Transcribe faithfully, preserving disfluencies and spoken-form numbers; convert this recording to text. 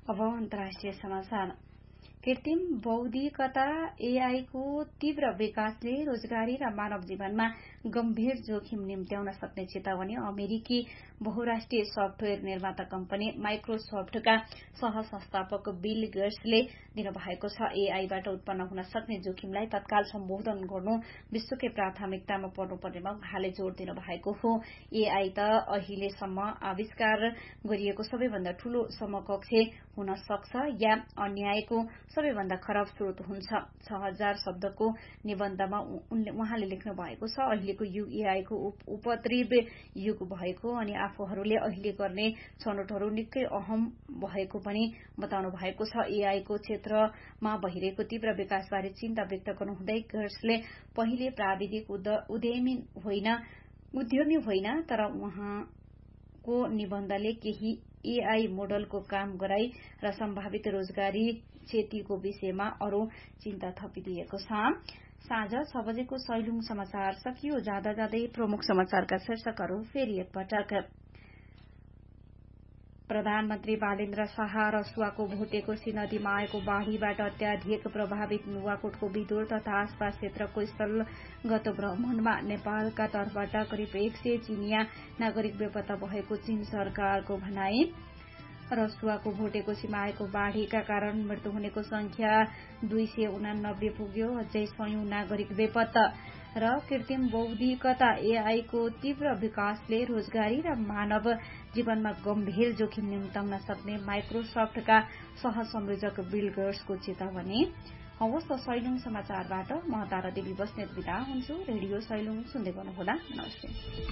अब अन्तर्राष्ट्रिय समाचार। कृत्रिम बौद्धिकता एआई को तीव्र विकासले रोजगारी र मानव जीवनमा गम्भीर जोखिम निम्त्याउन सक्ने चेतावनी अमेरिकी बहुराष्ट्रिय सफ्टवेयर निर्माता कम्पनी माइक्रोसफ्टका सह-संस्थापक बिल गेट्सले दिनुभएको छ। एआईबाट उत्पन्न हुन सक्ने जोखिमलाई तत्काल सम्बोधन गर्नु विश्वकै प्राथमिकतामा पर्नुपर्नेमा उहाँले जोड़ दिनुभएको हो। एआई त अहिलेसम्म आविष्कार गरिएको सबैभन्दा ठूलो समकक्ष हुन सक्छ या अन्यायको सबैभन्दा खराब स्रोत हुन्छ। छ हजार शब्दको निबन्धमा उहाँले लेख्नु भएको छ, अहिलेको युग एआईको उपद्रव युग भएको अनि आफूहरूले अहिले गर्ने छनौटहरू निकै अहम भएको पनि बताउनु भएको छ। एआईको क्षेत्रमा भइरहेको तीव्र विकासबारे चिन्ता व्यक्त गर्नुहुँदै गेट्सले पहिले प्राविधिक उद्यमी होइन उद्यमी होइन तर उहाँको निबन्धले केही एआई मोडलको काम गराई र सम्भावित रोजगारी क्षतिको विषयमा अरू चिन्ता थपिदिएको छ। साँझ छ बजेको सैलुङ समाचार सकियो। जाँदा जाँदै प्रमुख समाचारका शीर्षकहरू फेरि एकपटक। प्रधानमन्त्री बालेन्द्र शाह रसुवाको भोटेकोशी नदीमा आएको बाढ़ीबाट अत्याधिक प्रभावित नुवाकोटको विदुर तथा आसपास क्षेत्रको स्थलगत भ्रमणमा नेपालका तर्फबाट करिब एक सय चिनिया नागरिक बेपत्ता भएको चीन सरकारको भनाई। रसुवाको भोटेकोशीमा आएको बाढ़ीका कारण मृत्यु हुनेको संख्या दुई सय उनानब्बे पुग्यो, अझै सयौं नागरिक बेपत्ता। र कृत्रिम बौद्धिकता एआई को तीव्र विकासले रोजगारी र मानव जीवनमा गम्भीर जोखिम निम्त्याउन सक्ने माइक्रोसफ्टका सह-संयोजक बिल गेट्सको चेतावनी। हवस् त सैलुङ समाचारबाट म तारा देवी बस्नेत बिदा हुन्छु। रेडियो सैलुङ सुन्दै गर्नुहोला। नमस्ते।